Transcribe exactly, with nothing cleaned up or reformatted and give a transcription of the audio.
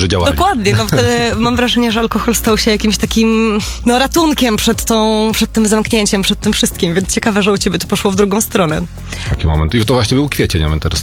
że działali. Dokładnie, no wtedy mam wrażenie, że alkohol stał się jakimś takim, no ratunkiem przed tą, przed tym zamknięciem, przed tym wszystkim, więc ciekawe, że u ciebie to poszło w drugą stronę. Taki moment. I to właśnie był kwiecień, a my teraz